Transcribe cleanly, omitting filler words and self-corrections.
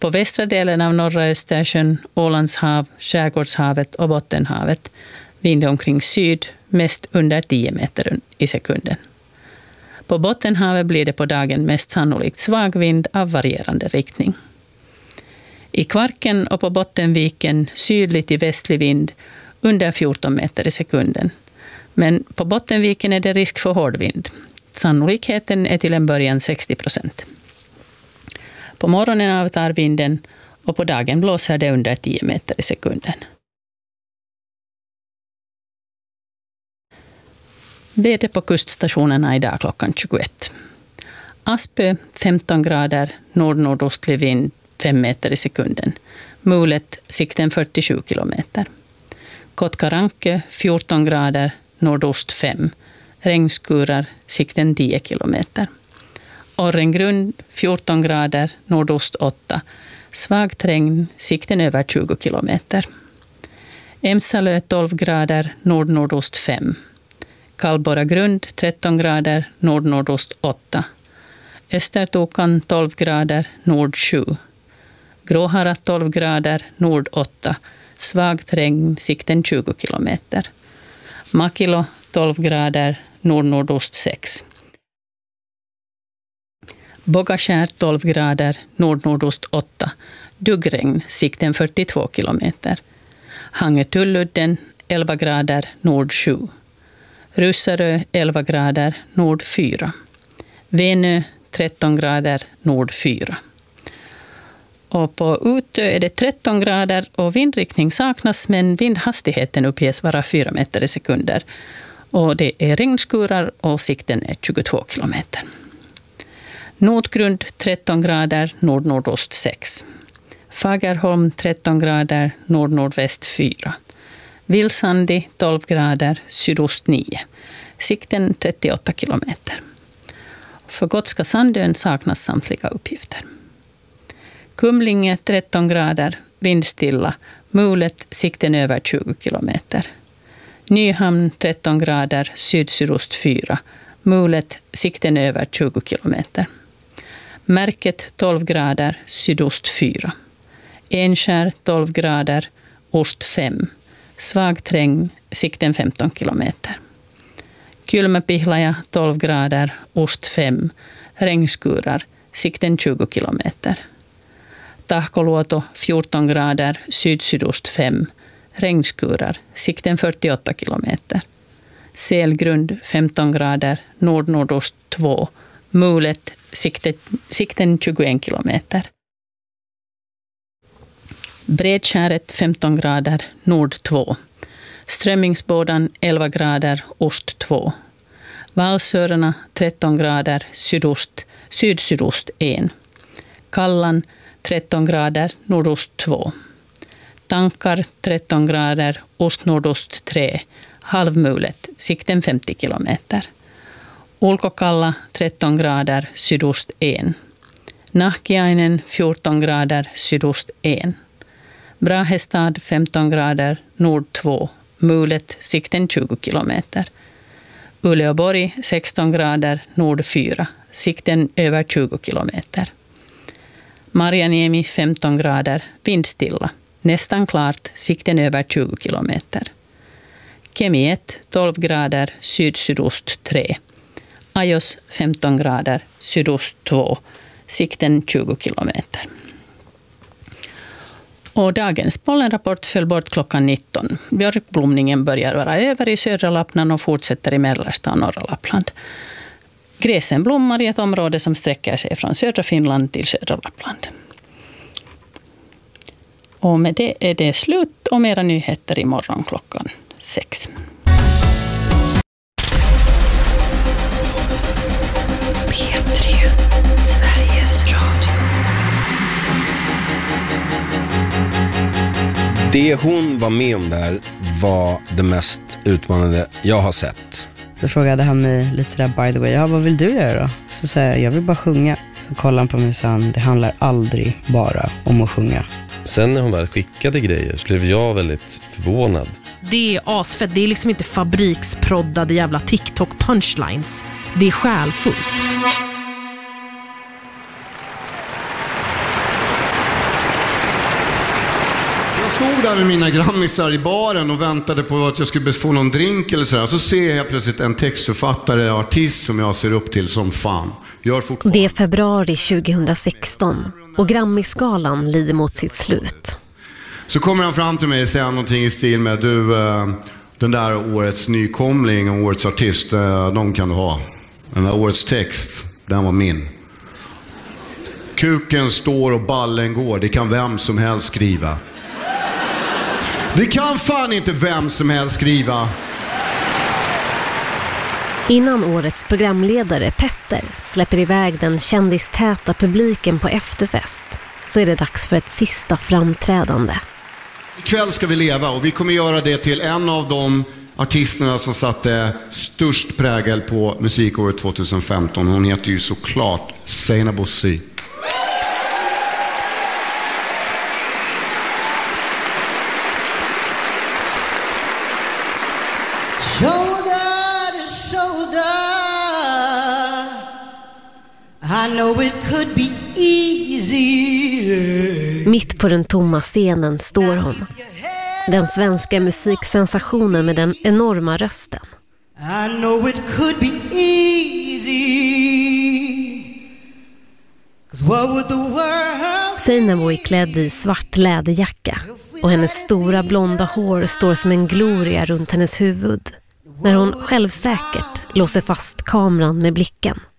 På västra delen av norra Östersjön, Ålandshav, Skärgårdshavet och Bottenhavet vind omkring syd, mest under 10 meter i sekunden. På Bottenhavet blir det på dagen mest sannolikt svag vind av varierande riktning. I Kvarken och på Bottenviken sydlig till västlig vind under 14 meter i sekunden. Men på Bottenviken är det risk för hård vind. Sannolikheten är till en början 60%. På morgonen avtar vinden och på dagen blåser det under 10 meter i sekunden. Väder på kuststationerna idag klockan 21. Aspö 15 grader, nordnordostlig vind 5 meter i sekunden. Mulet sikten 47 kilometer. Kotkaranke 14 grader, nordost 5. Regnskurar sikten 10 kilometer. Orrengrund 14 grader, nordost 8. Svagt regn, sikten över 20 kilometer. Emsalö 12 grader, nordnordost 5. Kallborragrund 13 grader, nordnordost 8. Östertokan 12 grader, nord 7. Gråhara 12 grader, nord 8. Svagt regn, sikten 20 kilometer. Makilo 12 grader, nordnordost 6. Bogaskär 12 grader, nordnordost 8. Duggregn, sikten 42 kilometer. Hangetulludden 11 grader, nord 7. Russarö 11 grader, nord 4. Venö 13 grader, nord 4. Och på Utö är det 13 grader och vindriktning saknas, men vindhastigheten uppges vara 4 meter i sekunder. Och det är regnskurar och sikten är 22 kilometer. Nordgrund 13 grader, nordnordost 6. Fagerholm 13 grader, nordnordväst 4. Vilsandi 12 grader, sydost 9. Sikten 38 kilometer. För Gotska Sandön saknas samtliga uppgifter. Kumlinge 13 grader, vindstilla, mulet sikten över 20 kilometer. Nyhamn 13 grader, sydsydost 4, mulet sikten över 20 kilometer. Märket 12 grader, sydost 4. Enskär 12 grader, ost 5. Svagt regn, sikten 15 kilometer. Kylmäpihlaja 12 grader, ost 5. Regnskurar, sikten 20 kilometer. Tahkoluoto 14 grader, sydsydost 5. Regnskurar, sikten 48 kilometer. Selgrund 15 grader, nordnordost 2. Mulet, sikten 21 kilometer. Bredskäret 15 grader, nord 2. Strömmingsbådan 11 grader, ost 2. Valsörarna 13 grader, sydsydost 1. Kallan 13 grader, nordost 2. Tankar 13 grader, ostnordost 3. Halvmulet, sikten 50 kilometer. Ulkokalla 13 grader, sydost 1. Nahkiainen 14 grader, sydost 1. Brahestad 15 grader, nord 2. Mulet, sikten 20 kilometer. Uleåborg 16 grader, nord 4. Sikten över 20 kilometer. Marjaniemi 15 grader, vindstilla. Nästan klart, sikten över 20 kilometer. Kemi 1, 12 grader, sydsydost 3. Ajos 15 grader, sydost 2. Sikten 20 kilometer. Och dagens pollenrapport föll bort klockan 19. Björkblomningen börjar vara över i södra Lappland och fortsätter i mellersta och norra Lappland. Gräsen blommar i ett område som sträcker sig från södra Finland till södra Lappland. Och med det är det slut och mera nyheter imorgon klockan 6. P3, Sveriges Radio. Det hon var med om där var det mest utmanande jag har sett. Så frågade han mig lite sådär, by the way, ja, vad vill du göra då? Så sa jag vill bara sjunga. Så kollade han på mig och sa, det handlar aldrig bara om att sjunga. Sen när hon väl skickade grejer blev jag väldigt förvånad. Det är asfett, det är liksom inte fabriksproddade jävla TikTok-punchlines. Det är själfullt. stod där med mina grammisar i baren och väntade på att jag skulle få någon drink eller sådär. Så ser jag plötsligt en textförfattare, artist som jag ser upp till som fan. Gör fortfarande. Det är februari 2016 och Grammisgalan lider mot sitt slut. Så kommer han fram till mig och säger någonting i stil med: du, den där årets nykomling och årets artist, de kan du ha. Den där årets text, den var min. Kuken står och ballen går, det kan vem som helst skriva. Det kan fan inte vem som helst skriva. Innan årets programledare Petter släpper iväg den kändistäta publiken på efterfest så är det dags för ett sista framträdande. Ikväll ska vi leva och vi kommer göra det till en av de artisterna som satte störst prägel på musikåret 2015. Hon heter ju såklart Seinabo Bosi. I know it could be easy. Mitt på den tomma scenen står hon. Den svenska musiksensationen med den enorma rösten. I know it could be easy. 'Cause what would the world... Seinabo är klädd i svart läderjacka och hennes stora blonda hår står som en gloria runt hennes huvud när hon självsäkert låser fast kameran med blicken.